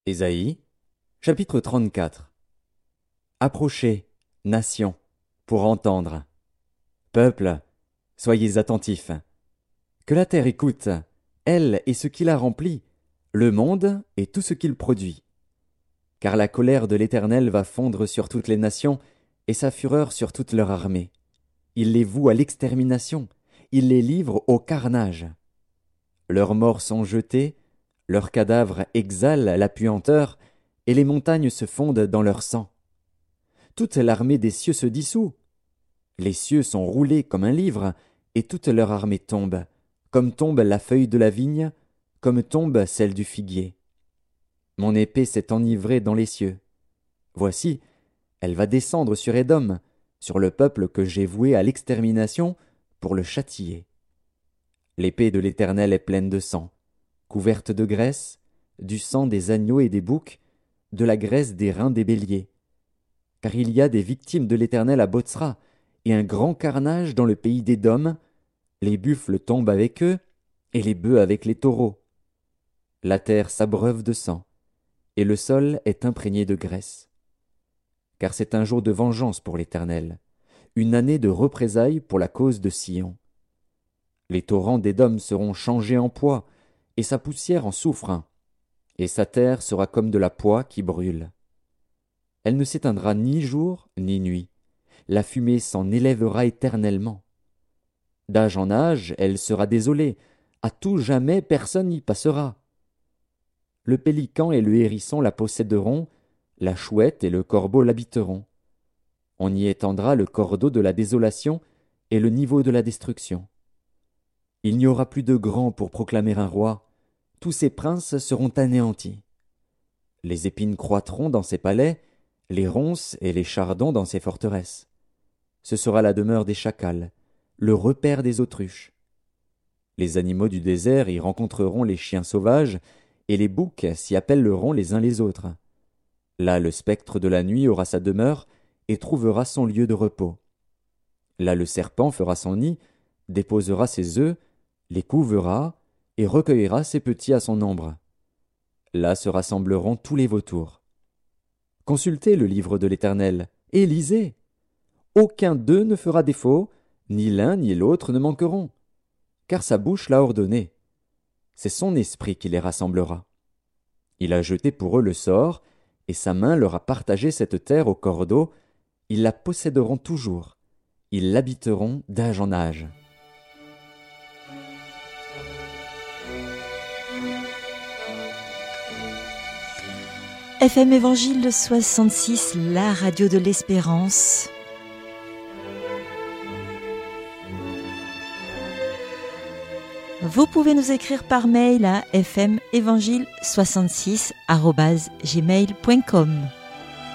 Ésaïe, chapitre 34. Approchez, nations, pour entendre. Peuple, soyez attentifs. Que la terre écoute, elle et ce qui la remplit, le monde et tout ce qu'il produit. Car la colère de l'Éternel va fondre sur toutes les nations, et sa fureur sur toute leur armée. Il les voue à l'extermination, il les livre au carnage. Leurs morts sont jetés, leurs cadavres exhalent la puanteur, et les montagnes se fondent dans leur sang. Toute l'armée des cieux se dissout. Les cieux sont roulés comme un livre, et toute leur armée tombe, comme tombe la feuille de la vigne, comme tombe celle du figuier. Mon épée s'est enivrée dans les cieux. Voici, elle va descendre sur Édom, sur le peuple que j'ai voué à l'extermination pour le châtier. L'épée de l'Éternel est pleine de sang, couverte de graisse, du sang des agneaux et des boucs, de la graisse des reins des béliers. Car il y a des victimes de l'Éternel à Botsra, et un grand carnage dans le pays d'Édom. Les buffles tombent avec eux, et les bœufs avec les taureaux. La terre s'abreuve de sang, et le sol est imprégné de graisse. Car c'est un jour de vengeance pour l'Éternel, une année de représailles pour la cause de Sion. Les torrents d'Édom seront changés en poix, et sa poussière en soufre, et sa terre sera comme de la poix qui brûle. Elle ne s'éteindra ni jour ni nuit, la fumée s'en élèvera éternellement. D'âge en âge, elle sera désolée, à tout jamais personne n'y passera. Le pélican et le hérisson la posséderont, la chouette et le corbeau l'habiteront. On y étendra le cordeau de la désolation et le niveau de la destruction. Il n'y aura plus de grands pour proclamer un roi, tous ses princes seront anéantis. Les épines croîtront dans ses palais, les ronces et les chardons dans ses forteresses. Ce sera la demeure des chacals, le repaire des autruches. Les animaux du désert y rencontreront les chiens sauvages, et les boucs s'y appelleront les uns les autres. Là le spectre de la nuit aura sa demeure, et trouvera son lieu de repos. Là le serpent fera son nid, déposera ses œufs, les couvera, et recueillera ses petits à son ombre. Là se rassembleront tous les vautours. Consultez le livre de l'Éternel, et lisez. Aucun d'eux ne fera défaut, ni l'un ni l'autre ne manqueront, car sa bouche l'a ordonné. C'est son esprit qui les rassemblera. Il a jeté pour eux le sort, et sa main leur a partagé cette terre au cordeau. Ils la posséderont toujours. Ils l'habiteront d'âge en âge. FM Évangile 66, la radio de l'espérance. Vous pouvez nous écrire par mail à fmevangile66@gmail.com.